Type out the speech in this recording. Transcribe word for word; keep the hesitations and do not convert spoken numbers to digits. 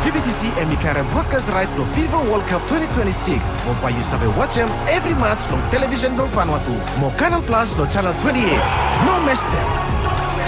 P B T C emikarkan podcast right do FIFA World Cup twenty twenty-six. Mo payu sabe watch em every match no television do Vanuatu. Mo Canal Plus do channel twenty-eight. No miss them.